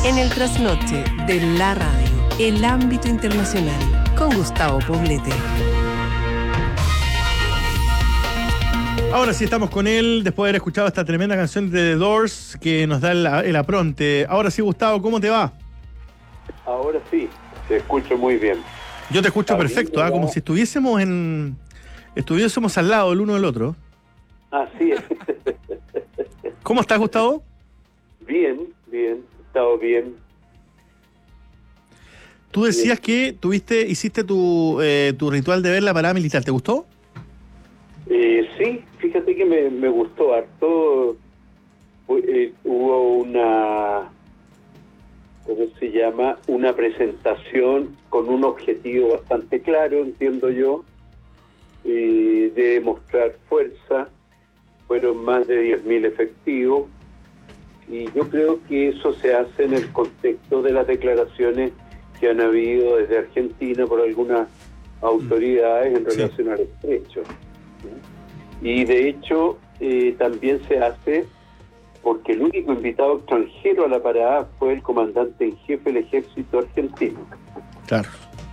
En el trasnoche de la radio, el ámbito internacional, con Gustavo Poblete. Ahora sí estamos con él, después de haber escuchado esta tremenda canción de The Doors que nos da el apronte. Ahora sí, Gustavo, ¿cómo te va? Ahora sí, te escucho muy bien. Yo te escucho perfecto, como si estuviésemos al lado el uno del otro. Así es. ¿Cómo estás, Gustavo? Bien, he estado bien. Tú decías que hiciste tu ritual de ver la parada militar, ¿te gustó? Sí, fíjate que me gustó harto. Hubo una, ¿cómo se llama? Una presentación con un objetivo bastante claro, entiendo yo, de mostrar fuerza. Fueron más de 10.000 efectivos, y yo creo que eso se hace en el contexto de las declaraciones que han habido desde Argentina por algunas autoridades en relación al estrecho. Y de hecho también se hace porque el único invitado extranjero a la parada fue el comandante en jefe del ejército argentino. Claro.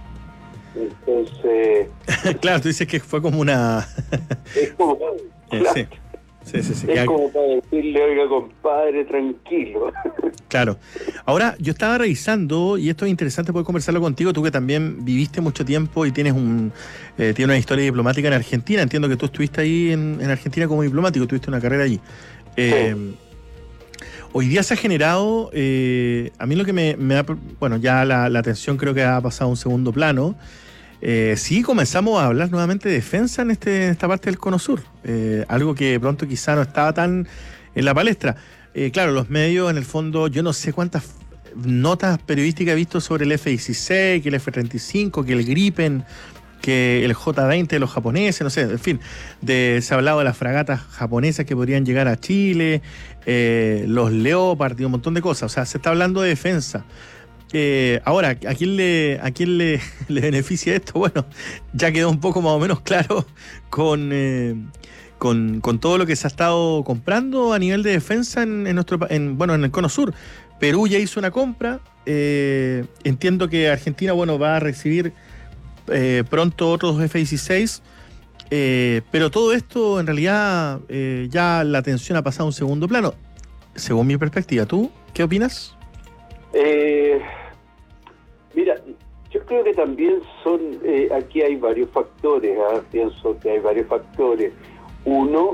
Entonces... claro, tú dices que fue como una... es como... claro. Sí. Es como para decirle, oiga, compadre, tranquilo. Claro. Ahora, yo estaba revisando, y esto es interesante poder conversarlo contigo, tú que también viviste mucho tiempo y tienes una historia diplomática en Argentina. Entiendo que tú estuviste ahí en Argentina como diplomático, tuviste una carrera allí. Sí. Hoy día se ha generado, a mí lo que me da, bueno, ya la atención creo que ha pasado a un segundo plano. Sí, comenzamos a hablar nuevamente de defensa en esta parte del Cono Sur, algo que de pronto quizá no estaba tan en la palestra. Claro, los medios, en el fondo, yo no sé cuántas notas periodísticas he visto sobre el F-16, que el F-35, que el Gripen, que el J-20 de los japoneses, no sé, en fin, se ha hablado de las fragatas japonesas que podrían llegar a Chile, los Leopard y un montón de cosas. O sea, se está hablando de defensa. Ahora, ¿a quién le beneficia esto? Bueno, ya quedó un poco más o menos claro con todo lo que se ha estado comprando a nivel de defensa en el Cono Sur. Perú ya hizo una compra. Entiendo que Argentina, va a recibir pronto otros F-16. Pero todo esto, en realidad, ya la atención ha pasado a un segundo plano. Según mi perspectiva, ¿tú qué opinas? Mira, yo creo que también aquí hay varios factores, pienso que hay varios factores. Uno,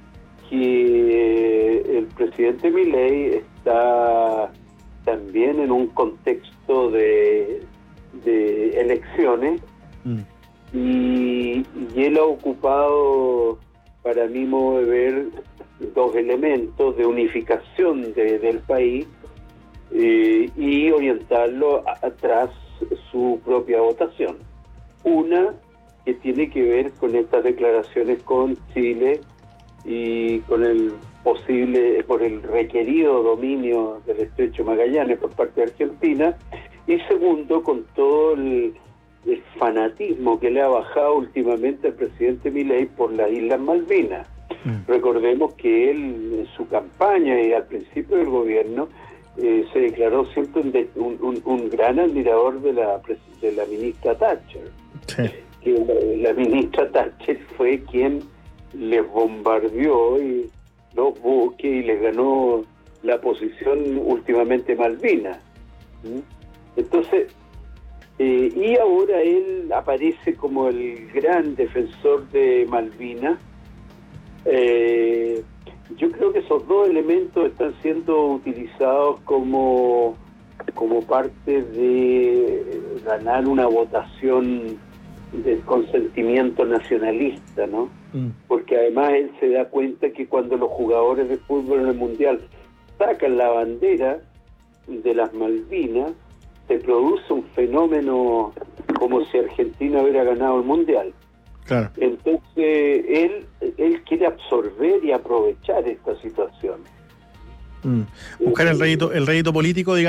que el presidente Milei está también en un contexto de elecciones, y él ha ocupado, para mi modo de ver, dos elementos de unificación del país, y orientarlo tras su propia votación. Una que tiene que ver con estas declaraciones con Chile y con por el requerido dominio del Estrecho Magallanes por parte de Argentina, y segundo, con todo el fanatismo que le ha bajado últimamente al presidente Milei por las Islas Malvinas. Recordemos que él, en su campaña y al principio del gobierno, se declaró siempre un gran admirador de la ministra Thatcher. Sí. Que la ministra Thatcher fue quien les bombardeó los buques y les ganó la posición últimamente Malvinas. Entonces, y ahora él aparece como el gran defensor de Malvinas. Yo creo que esos dos elementos están siendo utilizados como parte de ganar una votación del consentimiento nacionalista, ¿no? Porque además él se da cuenta que cuando los jugadores de fútbol en el Mundial sacan la bandera de las Malvinas, se produce un fenómeno como si Argentina hubiera ganado el Mundial. Claro. Entonces él quiere absorber y aprovechar esta situación. Buscar el rédito político, digamos.